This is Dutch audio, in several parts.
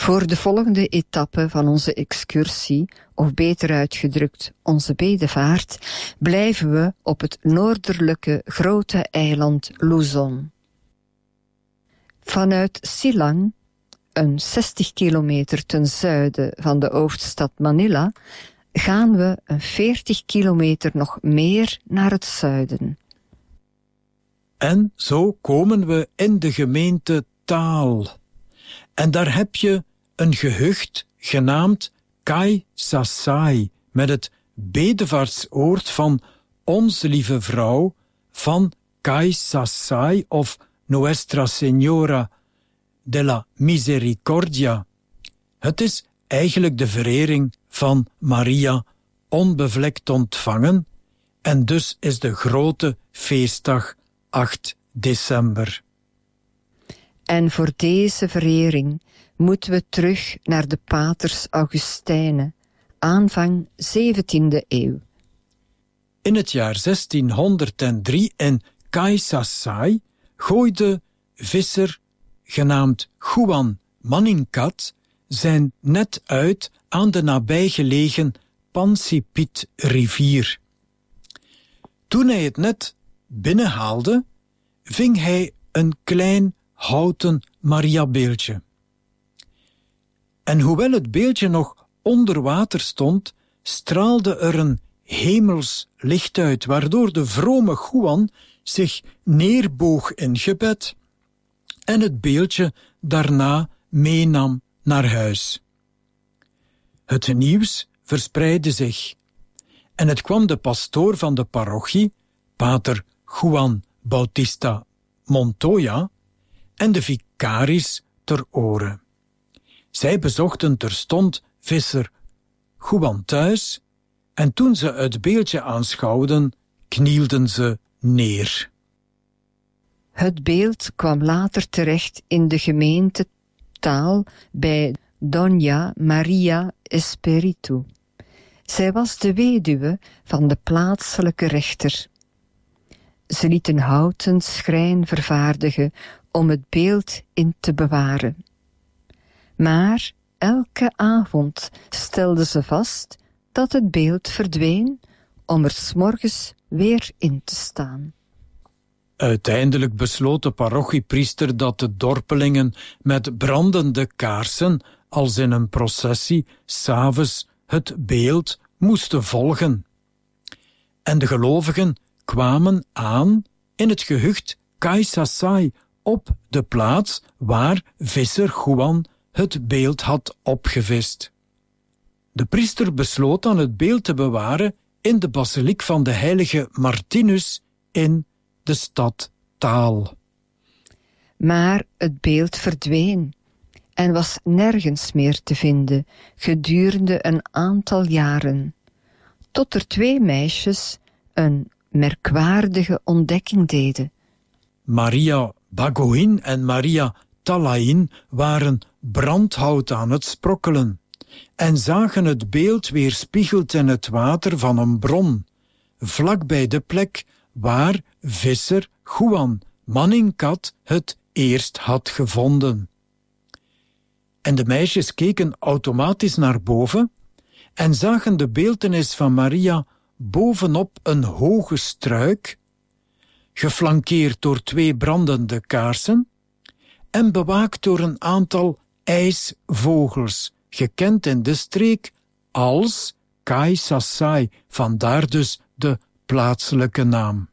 Voor de volgende etappe van onze excursie, of beter uitgedrukt onze bedevaart, blijven we op het noordelijke grote eiland Luzon. Vanuit Silang, een 60 kilometer ten zuiden van de hoofdstad Manila, gaan we een 40 kilometer nog meer naar het zuiden. En zo komen we in de gemeente Taal. En daar heb je een gehucht genaamd Kai Sasai, met het bedevaartsoord van Onze Lieve Vrouw van Kai Sasai of Nuestra Señora de la Misericordia. Het is eigenlijk de verering van Maria, onbevlekt ontvangen, en dus is de grote feestdag 8 december. En voor deze verering moeten we terug naar de paters Augustijnen, aanvang 17e eeuw. In het jaar 1603 in Kai Sasai gooide visser genaamd Juan Manincat zijn net uit aan de nabijgelegen Pansipit-rivier. Toen hij het net binnenhaalde, ving hij een klein houten Mariabeeldje. En hoewel het beeldje nog onder water stond, straalde er een hemels licht uit, waardoor de vrome Juan zich neerboog in gebed en het beeldje daarna meenam naar huis. Het nieuws verspreidde zich en het kwam de pastoor van de parochie, pater Juan Bautista Montoya, en de vicaris ter oren. Zij bezochten terstond visser Juan thuis en toen ze het beeldje aanschouwden, knielden ze neer. Het beeld kwam later terecht in de gemeente Taal bij Doña Maria Espiritu. Zij was de weduwe van de plaatselijke rechter. Ze liet een houten schrijn vervaardigen om het beeld in te bewaren. Maar elke avond stelde ze vast dat het beeld verdween om er 's morgens weer in te staan. Uiteindelijk besloot de parochiepriester dat de dorpelingen met brandende kaarsen, als in een processie, 's avonds het beeld moesten volgen. En de gelovigen kwamen aan in het gehucht Kai Sasai, op de plaats waar visser Juan het beeld had opgevist. De priester besloot dan het beeld te bewaren in de basiliek van de heilige Martinus in de stad Taal. Maar het beeld verdween en was nergens meer te vinden gedurende een aantal jaren, tot er 2 meisjes een merkwaardige ontdekking deden. Maria Bagohin en Maria Talain waren brandhout aan het sprokkelen en zagen het beeld weerspiegeld in het water van een bron, vlakbij de plek waar visser Juan Manincat het eerst had gevonden. En de meisjes keken automatisch naar boven en zagen de beeltenis van Maria bovenop een hoge struik, geflankeerd door 2 brandende kaarsen en bewaakt door een aantal ijsvogels, gekend in de streek als Kai Sasai, vandaar dus de plaatselijke naam.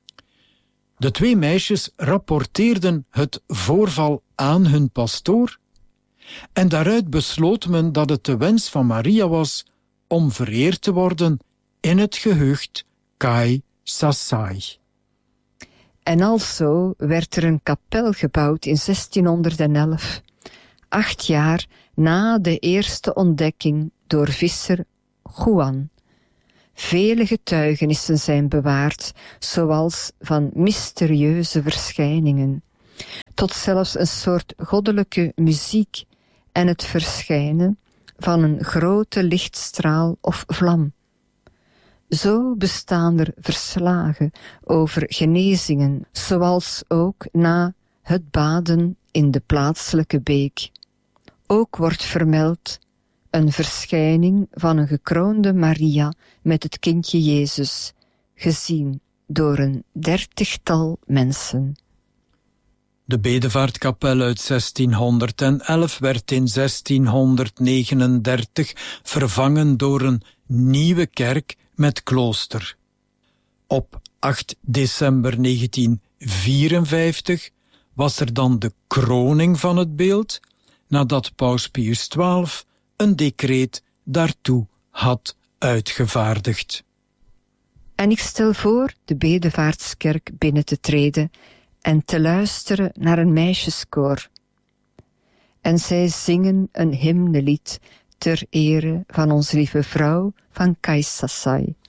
De 2 meisjes rapporteerden het voorval aan hun pastoor en daaruit besloot men dat het de wens van Maria was om vereerd te worden in het gehucht Kai Sasai. En alzo werd er een kapel gebouwd in 1611, 8 jaar na de eerste ontdekking door visser Juan. Vele getuigenissen zijn bewaard, zoals van mysterieuze verschijningen, tot zelfs een soort goddelijke muziek en het verschijnen van een grote lichtstraal of vlam. Zo bestaan er verslagen over genezingen, zoals ook na het baden in de plaatselijke beek. ook wordt vermeld een verschijning van een gekroonde Maria met het kindje Jezus, gezien door een 30-tal mensen. De bedevaartkapel uit 1611 werd in 1639 vervangen door een nieuwe kerk met klooster. Op 8 december 1954 was er dan de kroning van het beeld, nadat Paus Pius XII een decreet daartoe had uitgevaardigd. En ik stel voor de bedevaartskerk binnen te treden en te luisteren naar een meisjeskoor. En zij zingen een hymnelied ter ere van onze lieve vrouw van Kaisasai.